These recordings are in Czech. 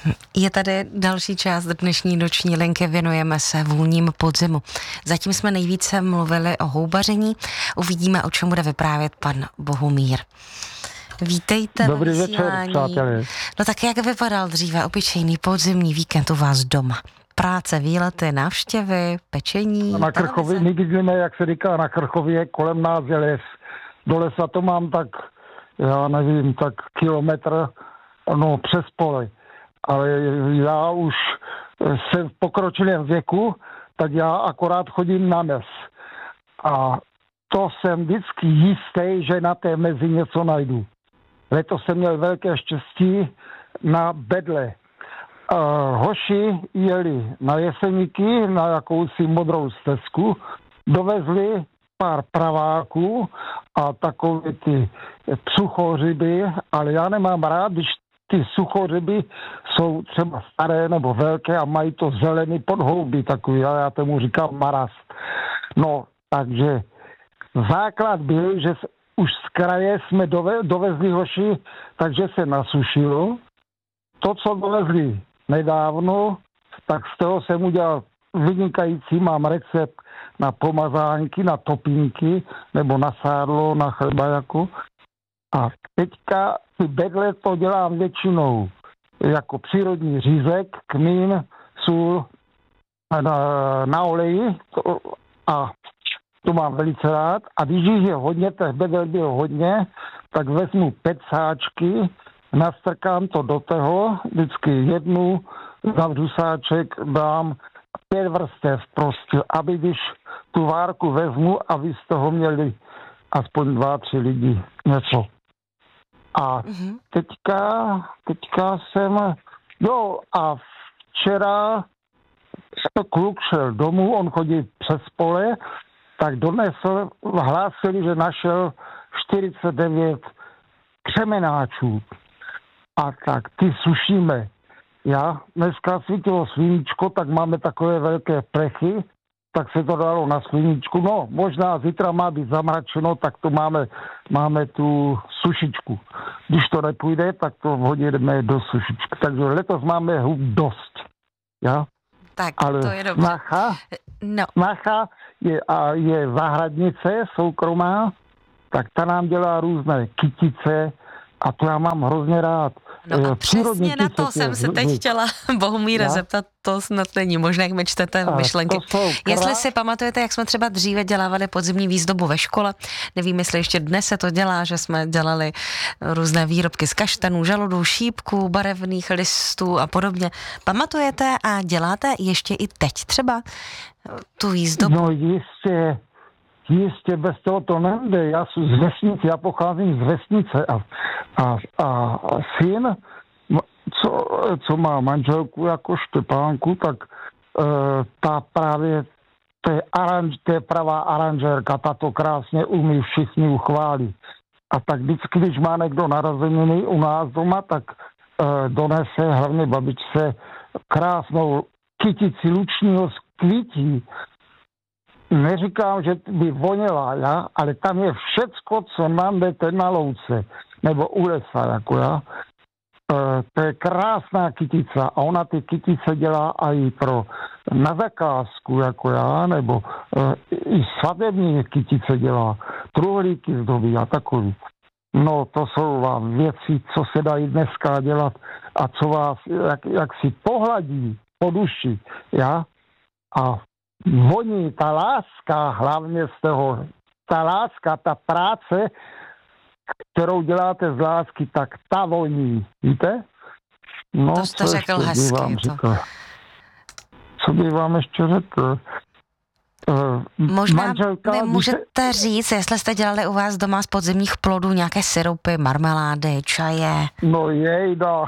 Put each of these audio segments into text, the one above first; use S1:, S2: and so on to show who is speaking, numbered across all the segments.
S1: Je tady další část dnešní noční linky, věnujeme se vůním podzimu. Zatím jsme nejvíce mluvili o houbaření, uvidíme, o čem bude vyprávět pan Bohumír. Vítejte.
S2: Dobrý večer, přátelé.
S1: No tak jak vypadal dříve obyčejný podzimní víkend u vás doma? Práce, výlety, návštěvy, pečení?
S2: Na Krchově, my bydlíme, jak se říká, na Krchově, kolem nás je les. Do lesa to mám tak, já nevím, tak kilometr, no přes pole. Ale já už jsem v pokročilém věku, tak já akorát chodím na mes. A to jsem vždycky jistý, že na té mezi něco najdu. Letos jsem měl velké štěstí na bedle. Hoši jeli na Jeseníky, na jakousi modrou stezku, dovezli pár praváků a takové ty suchoryby, ale já nemám rád, když ty suchoryby jsou třeba staré nebo velké a mají to zelený podhoubí takový, já tomu říkám marast. No, takže základ byl, že už z kraje jsme dovezli hoši, takže se nasušilo. To, co dovezli nedávno, tak z toho jsem udělal vynikající, mám recept na pomazánky, na topínky, nebo na sádlo, na chleba jako. A teďka ty bedle to dělám většinou jako přírodní řízek, kmín, sůl na oleji a to mám velice rád. A když jich je hodně, těch bedel bylo hodně, tak vezmu pecáčky, nastrkám to do toho, vždycky jednu, zavřu sáček, dám 5 vrstev prostě, aby když tu várku vezmu, aby z toho měli aspoň 2-3 lidi něco. A teďka jsem, a včera kluk šel domů, on chodí přes pole, tak donesl, hlásili, že našel 49 křemenáčů. A tak ty sušíme. Já dneska svítilo sluníčko, tak máme takové velké plechy, tak se to dalo na sluníčku. No, možná zítra má být zamračeno, tak to máme tu sušičku. Když to nepůjde, tak to hodíme do sušičky. Takže letos máme hub dost. Ja?
S1: Tak,
S2: ale
S1: to je dobře.
S2: Macha je zahradnice soukromá, tak ta nám dělá různé kytice a to já mám hrozně rád.
S1: No a přesně na to jsem se teď chtěla Bohumíra zeptat, to snad není možné, jak mi čtete myšlenky. Jestli si pamatujete, jak jsme třeba dříve dělávali podzimní výzdobu ve škole, nevím, jestli ještě dnes se to dělá, že jsme dělali různé výrobky z kaštanů, žaludů, šípků, barevných listů a podobně. Pamatujete a děláte ještě i teď třeba tu výzdobu?
S2: No jistě, bez toho to nejde. Já jsem z vesnice, já pocházím z vesnice a syn, co má manželku jako Štěpánku, tak ta právě, to je pravá aranžérka, ta to krásně umí všichni uchválit. A tak vždycky, když má někdo narozeniny u nás doma, tak donese hlavně babičce krásnou kytici lučního z kvítí. Neříkám, že by voněla, ale tam je všecko, co nám jdete na louce, nebo u lesa, jako já. To je krásná kytica a ona ty kytice dělá i na zakázku, jako já, nebo i svatební kytice dělá, truhlíky zdobí a takový. No, to jsou vám věci, co se dají dneska dělat a co vás, jak si pohladí po duši, já. A voní ta láska, hlavně z toho, ta láska, ta práce, kterou děláte z lásky, tak ta voní, víte? No,
S1: to jste řekl hezky.
S2: Co bych vám ještě řekl?
S1: Možná mi můžete říct, jestli jste dělali u vás doma z podzimních plodů nějaké syrupy, marmelády, čaje?
S2: No jejda.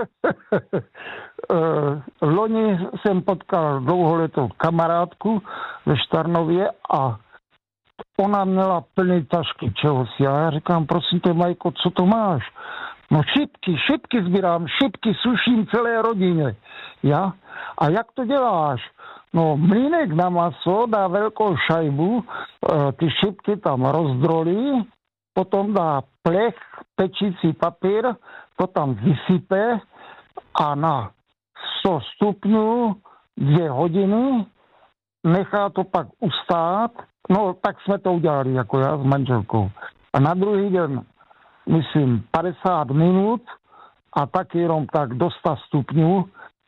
S2: Loni jsem potkal dlouholetou kamarádku ve Štarnově a ona měla plný tašky čehosi. A já říkám, prosím tě, Majko, co to máš? No šipky sbírám, šipky suším celé rodině. Ja? A jak to děláš? No mlýnek na maso dá velkou šajbu, ty šipky tam rozdrolí, potom dá plech, pečící papír, to tam vysype a na 100 stupňů 2 hodiny, nechá to pak ustát, no tak jsme to udělali, jako já s manželkou. A na druhý den, myslím, 50 minut a tak jenom tak do 100 stupňů,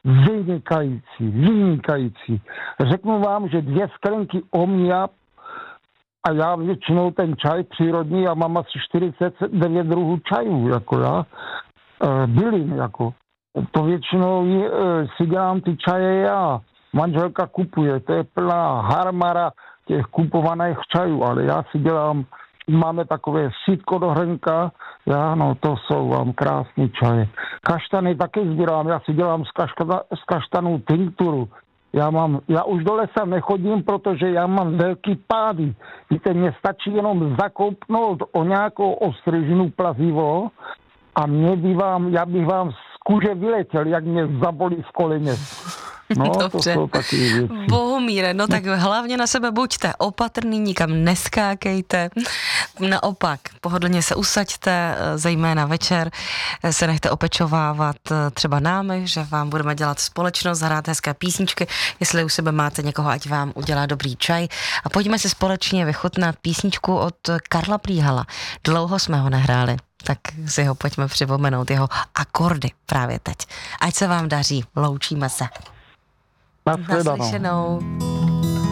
S2: vynikající. Řeknu vám, že 2 sklenky omnia a já většinou ten čaj přírodní, já mám asi 49 druhů čajů, jako já, bylin, jako. To většinou si dělám ty čaje já. Manželka kupuje, to je plná harmara těch kupovaných čajů, ale já si dělám, máme takové sítko do hrnka, to jsou vám krásný čaje. Kaštany taky sbírám, já si dělám z kaštanů tinkturu. Já už do lesa nechodím, protože já mám velký pády. Víte, mně stačí jenom zakoupnout o nějakou ostryžinu plazivo a já bych vám z kůže vyletěl, jak mě zabolí v koleně. No,
S1: dobře.
S2: To jsou taky věci.
S1: Bohumíre, no tak hlavně na sebe buďte opatrný, nikam neskákejte. Naopak, pohodlně se usaďte, zejména večer, se nechte opečovávat třeba námi, že vám budeme dělat společnost, hrát hezké písničky, jestli u sebe máte někoho, ať vám udělá dobrý čaj. A pojďme si společně vychutnat písničku od Karla Plíhala. Dlouho jsme ho nehráli, tak si ho pojďme připomenout, jeho akordy právě teď. Ať se vám daří, loučíme se.
S2: Naslyšenou.
S1: Naslyšenou.